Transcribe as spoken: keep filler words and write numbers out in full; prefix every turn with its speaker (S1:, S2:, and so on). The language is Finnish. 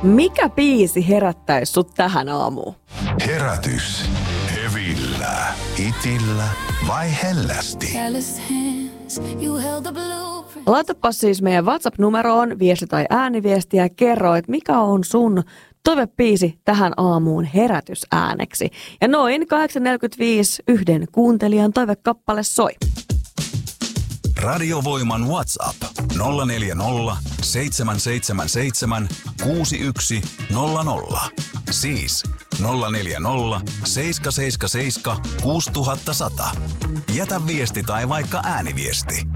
S1: Mikä biisi herättäisi sut tähän aamuun?
S2: Herätys. Hevillä, itillä vai hellästi?
S1: Laitapa siis meidän WhatsApp-numeroon viesti tai ääniviesti ja kerro, että mikä on sun toivebiisi tähän aamuun herätysääneksi. Ja noin kahdeksan neljäkymmentäviisi yhden kuuntelijan toivekappale soi.
S2: Radiovoiman WhatsApp nolla neljä nolla, seitsemän seitsemän seitsemän, kuusi yksi nolla nolla. Siis nolla neljä nolla, seitsemän seitsemän seitsemän, kuusi nolla nolla. Jätä viesti tai vaikka ääniviesti.